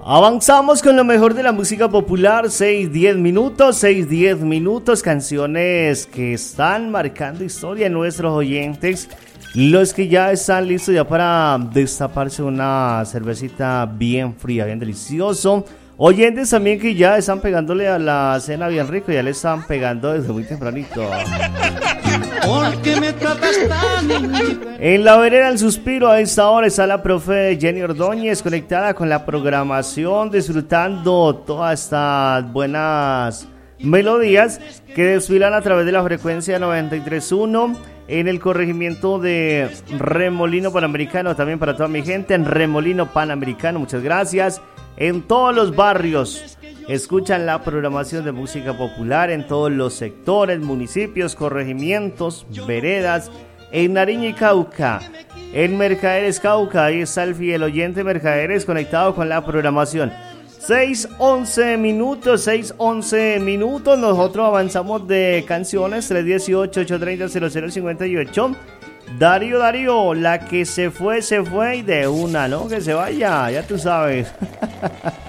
Avanzamos con lo mejor de la música popular, 6-10 minutos, 6-10 minutos, canciones que están marcando historia en nuestros oyentes, los que ya están listos ya para destaparse una cervecita bien fría, bien delicioso. Oyentes también que ya están pegándole a la cena bien rico, ya le están pegando desde muy tempranito. Porque me tratas tan En la vereda del suspiro a esta hora está la profe Jenny Ordóñez conectada con la programación, disfrutando todas estas buenas melodías que desfilan a través de la frecuencia 93.1 en el corregimiento de Remolino Panamericano, también para toda mi gente en Remolino Panamericano, muchas gracias. En todos los barrios escuchan la programación de música popular, en todos los sectores, municipios, corregimientos, veredas, en Nariño y Cauca, en Mercaderes Cauca, ahí está el fiel oyente Mercaderes conectado con la programación. 6:11 minutos, nosotros avanzamos de canciones, 318-830-0058. Darío, la que se fue y de una, ¿no? Que se vaya, ya tú sabes.